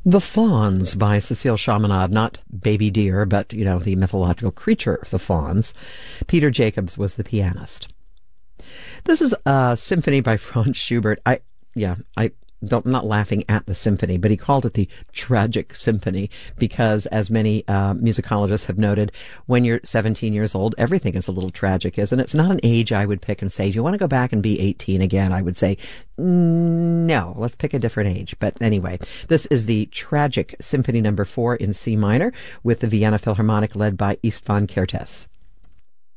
The Fawns by Cecile Chaminade, not Baby Deer, but, the mythological creature, the Fawns. Peter Jacobs was the pianist. This is a symphony by Franz Schubert. I'm not laughing at the symphony, but he called it the Tragic Symphony because, as many musicologists have noted, when you're 17 years old, everything is a little tragic, isn't it? It's not an age I would pick and say, do you want to go back and be 18 again? I would say, no, let's pick a different age. But anyway, this is the Tragic Symphony No. 4 in C minor with the Vienna Philharmonic led by Istvan Kertész.